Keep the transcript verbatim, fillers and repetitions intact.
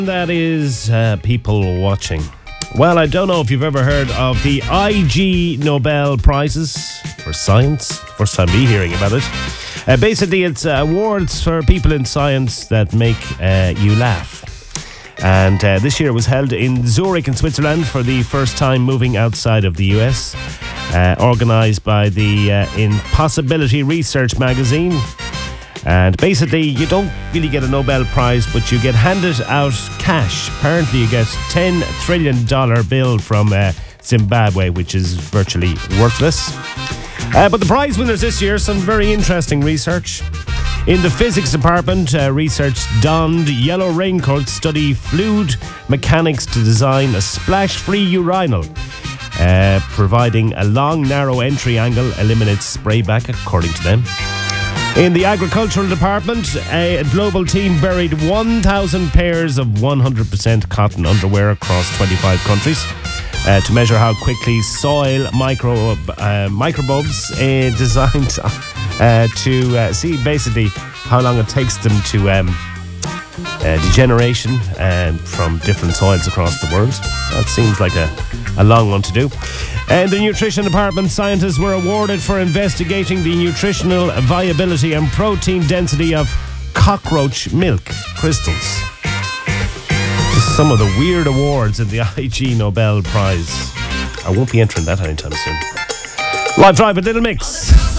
That is uh, people watching. Well, I don't know if you've ever heard of the I G Nobel Prizes for Science. First time me hearing about it. Uh, basically, it's uh, awards for people in science that make uh, you laugh. And uh, this year it was held in Zurich in Switzerland for the first time moving outside of the U S. Uh, organised by the uh, Impossibility Research magazine. And basically, you don't really get a Nobel Prize, but you get handed out cash. Apparently, you get a ten trillion dollars bill from uh, Zimbabwe, which is virtually worthless. Uh, but the prize winners this year, some very interesting research. In the physics department, uh, research donned yellow raincoats study fluid mechanics to design a splash-free urinal. Uh, providing a long, narrow entry angle eliminates sprayback, according to them. In the agricultural department, a global team buried one thousand pairs of one hundred percent cotton underwear across twenty-five countries uh, to measure how quickly soil micro, uh, microbes uh, designed uh, to uh, see basically how long it takes them to um, uh, degeneration um, from different soils across the world. That seems like a, a long one to do. In the nutrition department, scientists were awarded for investigating the nutritional viability and protein density of cockroach milk crystals. Some of the weird awards in the I G Nobel Prize. I won't be entering that anytime soon. Live Drive with Little Mix.